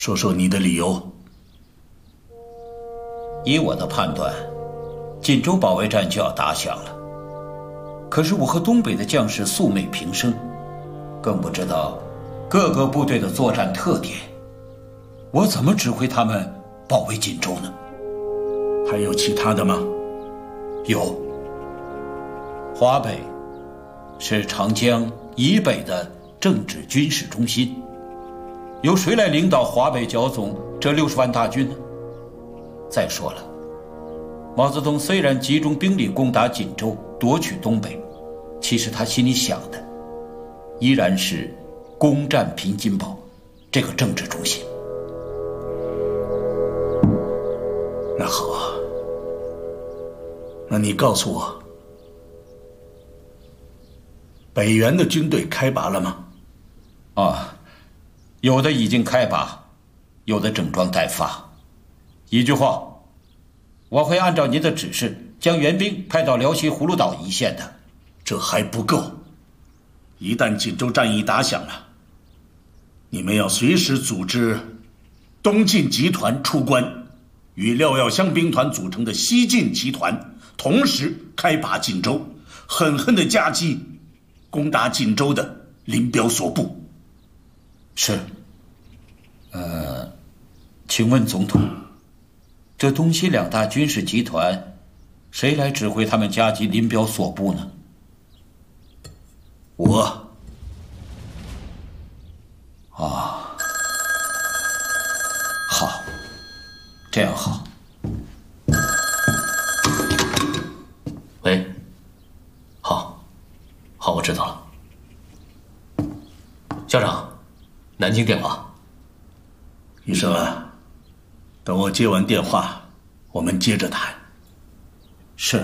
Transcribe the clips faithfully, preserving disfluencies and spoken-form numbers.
说说你的理由。 依我的判断，锦州保卫战就要打响了。可是我和东北的将士素昧平生，更不知道各个部队的作战特点，我怎么指挥他们保卫锦州呢？ 还有其他的吗？ 有。华北是长江以北的政治军事中心，由谁来领导华北剿总这六十万大军呢？再说了，毛泽东虽然集中兵力攻打锦州，夺取东北，其实他心里想的依然是攻占平津堡这个政治中心。 那好啊，那你告诉我，北原的军队开拔了吗？ 啊，有的已经开拔，有的整装待发。一句话，我会按照您的指示，将援兵派到辽西葫芦岛一线的。 这还不够，一旦锦州战役打响了，你们要随时组织东晋集团出关，与廖耀湘兵团组成的西晋集团同时开拔锦州，狠狠地夹击攻打锦州的林彪所部。 是。呃，请问总统，这东西两大军事集团，谁来指挥他们夹击林彪所部呢？ 我。 啊，好，这样好。 喂，好，好，我知道了。校长，南京电话。 医生啊，等我接完电话，我们接着谈。 是。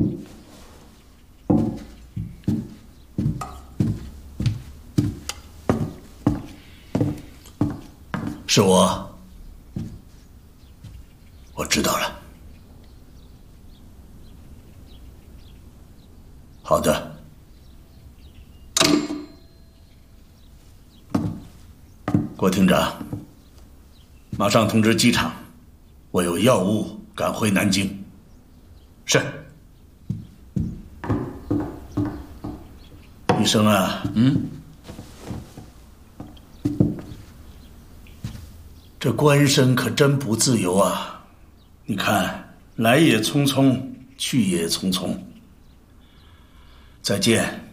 是我，我知道了。好的。郭厅长，马上通知机场，我有要务赶回南京。 是。 医生啊， 嗯， 这官身可真不自由啊！你看，来也匆匆，去也匆匆。再见。